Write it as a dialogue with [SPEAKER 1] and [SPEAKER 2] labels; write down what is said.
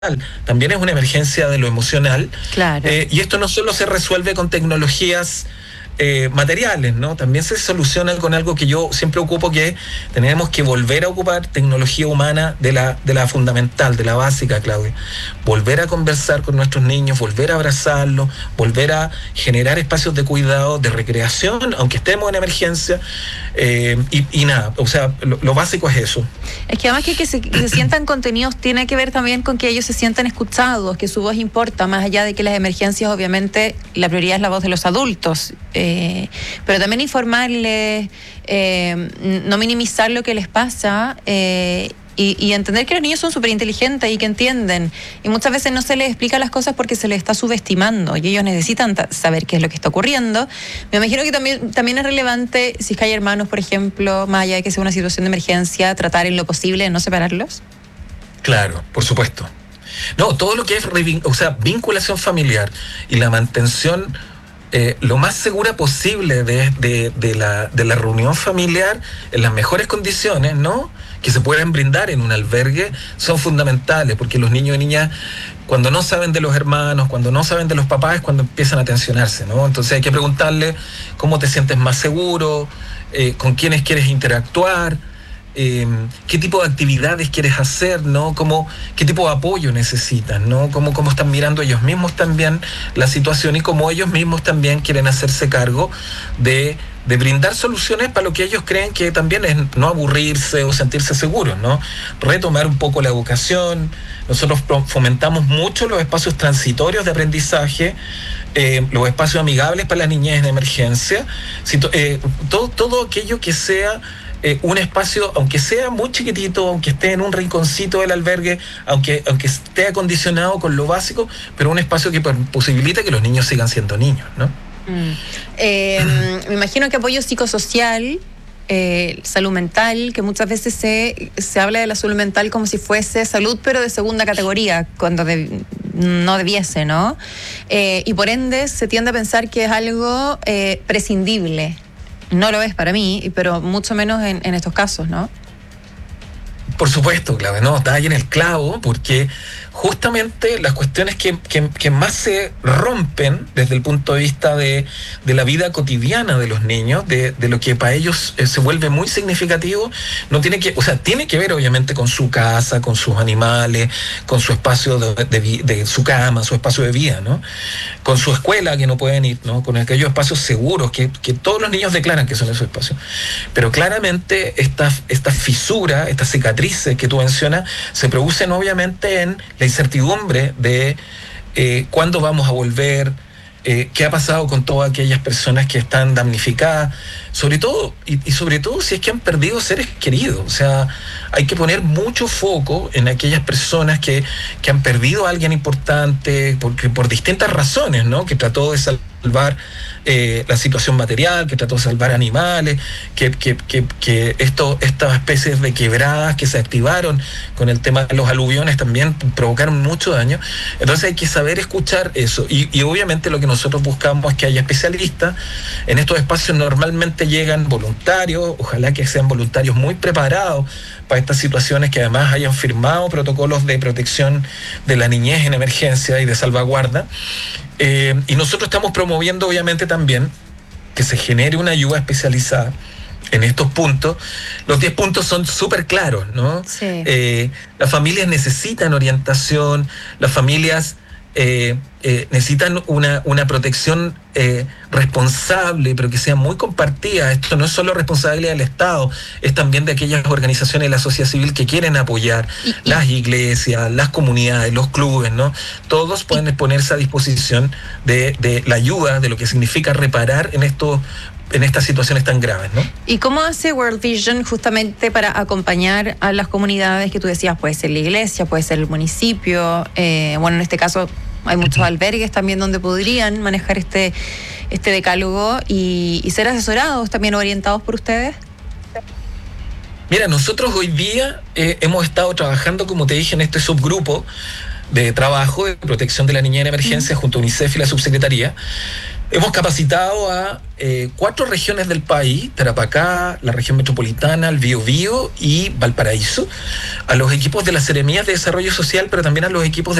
[SPEAKER 1] también es una emergencia de lo emocional.
[SPEAKER 2] Claro.
[SPEAKER 1] Y esto no solo se resuelve con tecnologías materiales, ¿no? También se soluciona con algo que yo siempre ocupo, que tenemos que volver a ocupar tecnología humana de la fundamental, de la básica, Claudia. Volver a conversar con nuestros niños, volver a abrazarlos, volver a generar espacios de cuidado, de recreación, aunque estemos en emergencia, y nada, o sea, lo básico es eso.
[SPEAKER 2] Es que además que se sientan contenidos tiene que ver también con que ellos se sientan escuchados, que su voz importa, más allá de que las emergencias, obviamente, la prioridad es la voz de los adultos. Pero también informarles, no minimizar lo que les pasa, y entender que los niños son súper inteligentes y que entienden. Y muchas veces no se les explica las cosas porque se les está subestimando y ellos necesitan saber qué es lo que está ocurriendo. Me imagino que también es relevante, si es que hay hermanos, por ejemplo, más allá de que sea una situación de emergencia, tratar en lo posible de no separarlos.
[SPEAKER 1] Claro, por supuesto. No, todo lo que es vinculación familiar y la mantención lo más segura posible de la reunión familiar en las mejores condiciones, ¿no?, que se puedan brindar en un albergue, son fundamentales, porque los niños y niñas, cuando no saben de los hermanos, cuando no saben de los papás, es cuando empiezan a tensionarse, ¿no? Entonces hay que preguntarle cómo te sientes más seguro, con quiénes quieres interactuar, qué tipo de actividades quieres hacer, ¿no? Qué tipo de apoyo necesitas, ¿no? Cómo están mirando ellos mismos también la situación y cómo ellos mismos también quieren hacerse cargo de brindar soluciones para lo que ellos creen que también es no aburrirse o sentirse seguros, ¿no? Retomar un poco la educación. Nosotros fomentamos mucho los espacios transitorios de aprendizaje, los espacios amigables para las niñez en emergencia, todo aquello que sea un espacio, aunque sea muy chiquitito, aunque esté en un rinconcito del albergue, aunque esté acondicionado con lo básico, pero un espacio que posibilite que los niños sigan siendo niños, ¿no?
[SPEAKER 2] Me imagino que apoyo psicosocial, salud mental, que muchas veces se habla de la salud mental como si fuese salud, pero de segunda categoría, cuando no debiese, ¿no? Y por ende se tiende a pensar que es algo prescindible. No lo es para mí, pero mucho menos en estos casos, ¿no?
[SPEAKER 1] Por supuesto, Claudia, no, está ahí en el clavo, porque justamente las cuestiones que más se rompen desde el punto de vista de la vida cotidiana de los niños, de lo que para ellos se vuelve muy significativo, tiene que ver obviamente con su casa, con sus animales, con su espacio de su cama, su espacio de vida, ¿no? Con su escuela que no pueden ir, ¿no? Con aquellos espacios seguros que todos los niños declaran que son esos espacios. Pero claramente esta fisura, estas cicatrices que tú mencionas, se producen obviamente en la incertidumbre de cuándo vamos a volver, qué ha pasado con todas aquellas personas que están damnificadas, sobre todo si es que han perdido seres queridos. O sea, hay que poner mucho foco en aquellas personas que han perdido a alguien importante por distintas razones, ¿no? Que trató de salvar la situación material, que trató de salvar animales, que estas especies de quebradas que se activaron con el tema de los aluviones también provocaron mucho daño. Entonces hay que saber escuchar eso, y obviamente lo que nosotros buscamos es que haya especialistas. En estos espacios normalmente llegan voluntarios, ojalá que sean voluntarios muy preparados para estas situaciones, que además hayan firmado protocolos de protección de la niñez en emergencia y de salvaguarda. Y nosotros estamos promoviendo obviamente también que se genere una ayuda especializada en estos puntos. Los 10 puntos son súper claros, ¿no?
[SPEAKER 2] Sí.
[SPEAKER 1] Las familias necesitan orientación, las familias necesitan una protección responsable, pero que sea muy compartida. Esto no es solo responsabilidad del Estado, es también de aquellas organizaciones de la sociedad civil que quieren apoyar, las iglesias, las comunidades, los clubes, ¿no? Todos pueden ponerse a disposición de la ayuda, de lo que significa reparar en estas situaciones tan graves, ¿no?
[SPEAKER 2] ¿Y cómo hace World Vision justamente para acompañar a las comunidades que tú decías? Puede ser la iglesia, puede ser el municipio, bueno, en este caso hay muchos albergues también donde podrían manejar este decálogo y ser asesorados, también orientados por ustedes.
[SPEAKER 1] Mira, nosotros hoy día hemos estado trabajando, como te dije, en este subgrupo de trabajo de protección de la niñez en emergencia junto a UNICEF y la subsecretaría. Hemos capacitado a 4 regiones del país, Tarapacá, la región metropolitana, el Biobío y Valparaíso, a los equipos de las Seremías de Desarrollo Social, pero también a los equipos de